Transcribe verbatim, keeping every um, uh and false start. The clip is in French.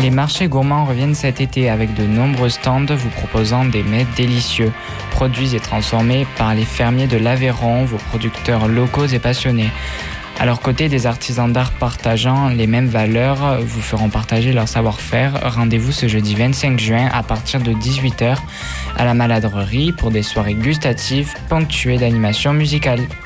Les marchés gourmands reviennent cet été avec de nombreux stands vous proposant des mets délicieux, produits et transformés par les fermiers de l'Aveyron, vos producteurs locaux et passionnés. À leur côté, des artisans d'art partageant les mêmes valeurs vous feront partager leur savoir-faire. Rendez-vous ce jeudi vingt-cinq juin à partir de dix-huit heures à la Maladrerie pour des soirées gustatives ponctuées d'animations musicales.